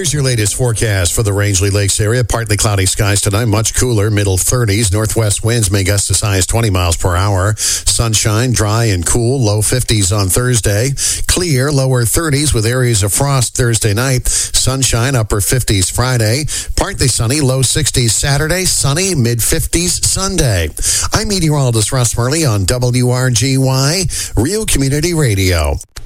Here's your latest forecast for the Rangeley Lakes area. Partly cloudy skies tonight, much cooler, middle 30s. Northwest winds may gust as high as 20 miles per hour. Sunshine, dry and cool, low 50s on Thursday. Clear, lower 30s with areas of frost Thursday night. Sunshine, upper 50s Friday. Partly sunny, low 60s Saturday. Sunny, mid 50s Sunday. I'm meteorologist Russ Murley on WRGY, Real Community Radio.